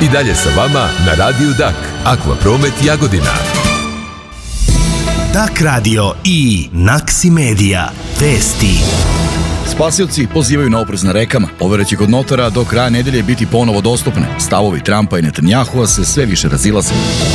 I dalje sa vama na Radiju Dak, Akvapromet Jagodina. Dak radio i Naksi Media. Vesti. Spasioci pozivaju na oprez na rekama. Overe će kod notara do kraja nedelje biti ponovo dostupne. Stavovi Trumpa i Netanjahua se sve više razilaze.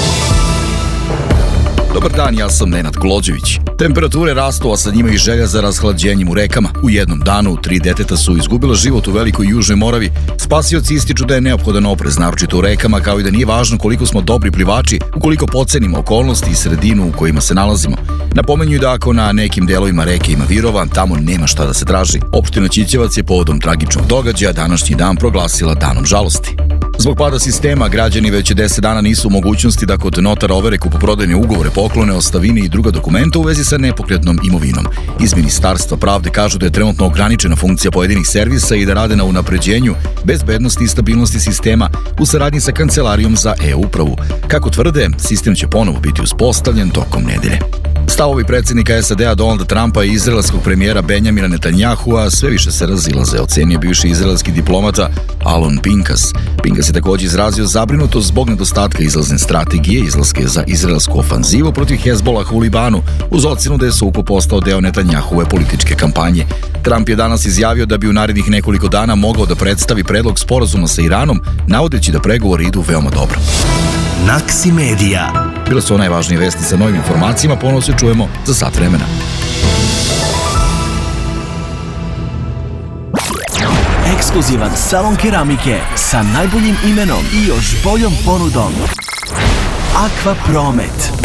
Dobar dan, ja sam Nenad Kolođević. Temperature rastu, a sa njima i želja za rashlađenjem u rekama. U jednom danu 3 deteta su izgubila život u Velikoj Južnoj Moravi. Spasioci ističu da je neophodan oprez, naročito u rekama, kao i da nije važno koliko smo dobri plivači, ukoliko podcenimo okolnosti i sredinu u kojima se nalazimo. Napomenjuju da ako na nekim delovima reke ima virova, tamo nema šta da se traži. Opština Ćićevac je povodom tragičnog događaja današnji dan proglasila danom žalosti. Zbog pada sistema, građani već 10 dana nisu u mogućnosti da kod notara overe kupoprodajne ugovore, poklone, ostavine i druga dokumenta u vezi sa nepokretnom imovinom. Iz Ministarstva pravde kažu da je trenutno ograničena funkcija pojedinih servisa i da rade na unapređenju bezbednosti i stabilnosti sistema u saradnji sa Kancelarijom za e-upravu. Kako tvrde, sistem će ponovo biti uspostavljen tokom nedelje. Stavovi predsjednika SAD-a Donalda Trumpa i izraelskog premijera Benjamina Netanjahua sve više se razilaze, ocenio bivši izraelski diplomata Alon Pinkas. Pinkas je također izrazio zabrinutost zbog nedostatka izlazne strategije, izlaske za izraelsku ofanzivu protiv Hezbolaha u Libanu, uz ocenu da je sukob postao deo Netanjahove političke kampanje. Trump je danas izjavio da bi u narednih nekoliko dana mogao da predstavi predlog sporazuma sa Iranom, navodeći da pregovori idu veoma dobro. Naksi Media. Bile su najvažnije vesti sa novim informacijama, ponovo se čujemo za sat vremena. Ekskluzivan salon keramike sa najboljim imenom i još boljom ponudom. Akvapromet.